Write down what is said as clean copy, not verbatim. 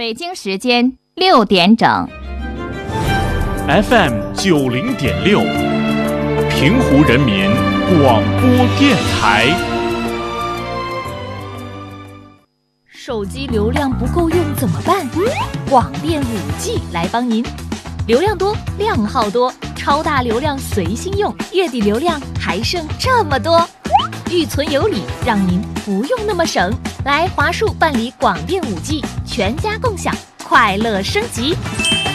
北京时间6点整 ，FM 90.6，平湖人民广播电台。 手机流量不够用怎么办？广电5G 来帮您，流量多，量号多，超大流量随心用，月底流量还剩这么多，预存有礼，让您不用那么省。来华数办理广电5G，全家共享，快乐升级。